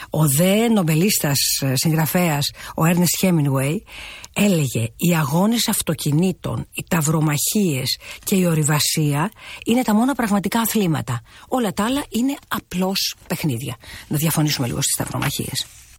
Ο δε νομπελίστας συγγραφέας, ο Έρνεστ Χέμινγκουεϊ, έλεγε οι αγώνες αυτοκινήτων, οι ταυρομαχίες και η ορειβασία είναι τα μόνα πραγματικά αθλήματα. Όλα τα άλλα είναι απλώς παιχνίδια. Να διαφωνήσουμε λίγο στις ταυρομαχίες.